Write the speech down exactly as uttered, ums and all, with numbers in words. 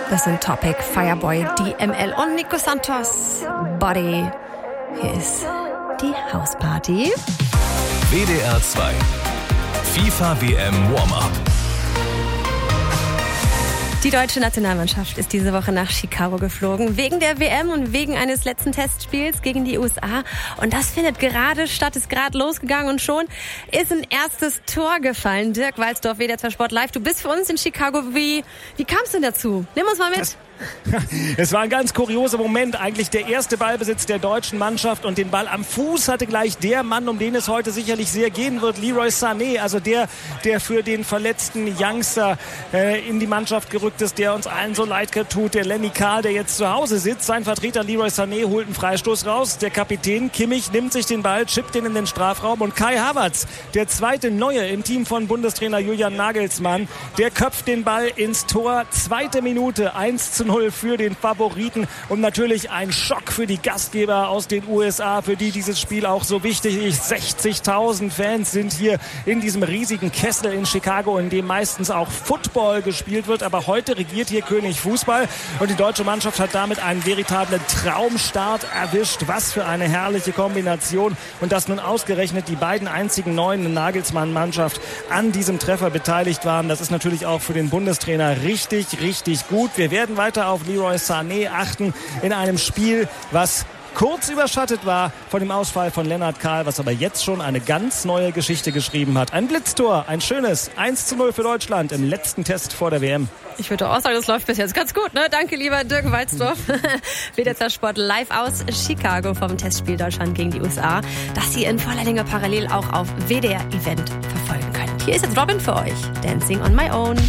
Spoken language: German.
Das sind Topic, Fireboy, D M L und Nico Santos. Body. Hier ist die Hausparty. W D R zwei. FIFA W M Warm-Up. Die deutsche Nationalmannschaft ist diese Woche nach Chicago geflogen, wegen der W M und wegen eines letzten Testspiels gegen die U S A. Und das findet gerade statt, ist gerade losgegangen und schon ist ein erstes Tor gefallen. Dirk Walzdorf, W D R zwei Sport Live, du bist für uns in Chicago. Wie, wie kam es denn dazu? Nimm uns mal mit. Das Es war ein ganz kurioser Moment, eigentlich der erste Ballbesitz der deutschen Mannschaft und den Ball am Fuß hatte gleich der Mann, um den es heute sicherlich sehr gehen wird, Leroy Sané, also der, der für den verletzten Youngster äh, in die Mannschaft gerückt ist, der uns allen so leid tut, der Lenny Kahl, der jetzt zu Hause sitzt. Sein Vertreter Leroy Sané holt einen Freistoß raus, der Kapitän Kimmich nimmt sich den Ball, chippt ihn in den Strafraum und Kai Havertz, der zweite Neue im Team von Bundestrainer Julian Nagelsmann, der köpft den Ball ins Tor, zweite Minute, eins zu null für den Favoriten und natürlich ein Schock für die Gastgeber aus den U S A, für die dieses Spiel auch so wichtig ist. sechzigtausend Fans sind hier in diesem riesigen Kessel in Chicago, in dem meistens auch Football gespielt wird, aber heute regiert hier König Fußball und die deutsche Mannschaft hat damit einen veritablen Traumstart erwischt. Was für eine herrliche Kombination und dass nun ausgerechnet die beiden einzigen Neuen in der Nagelsmann-Mannschaft an diesem Treffer beteiligt waren, das ist natürlich auch für den Bundestrainer richtig, richtig gut. Wir werden weiter auf Leroy Sané achten in einem Spiel, was kurz überschattet war von dem Ausfall von Lennart Kahl, was aber jetzt schon eine ganz neue Geschichte geschrieben hat. Ein Blitztor, ein schönes eins zu null für Deutschland im letzten Test vor der W M. Ich würde auch sagen, das läuft bis jetzt ganz gut, ne? Danke, lieber Dirk Walzdorf. W D R zwei Sport live aus Chicago vom Testspiel Deutschland gegen die U S A, das Sie in voller Länge parallel auch auf W D R Event verfolgen können. Hier ist jetzt Robin für euch. Dancing on my own.